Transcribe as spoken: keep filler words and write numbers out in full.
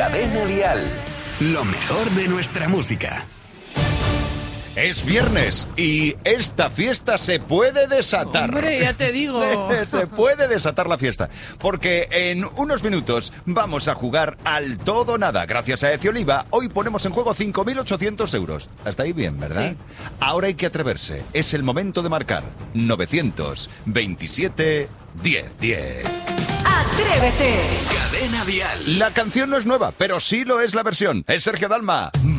Cadena Dial. Lo mejor de nuestra música. Es viernes y esta fiesta se puede desatar. Hombre, ya te digo. Se puede desatar la fiesta, porque en unos minutos vamos a jugar al todo o nada. Gracias a Ecioliva, hoy ponemos en juego cinco mil ochocientos euros. Hasta ahí bien, ¿verdad? Sí. Ahora hay que atreverse. Es el momento de marcar. novecientos veintisiete diez diez. ¡Atrévete! Cadena Dial. La canción no es nueva, pero sí lo es la versión. Es Sergio Dalma.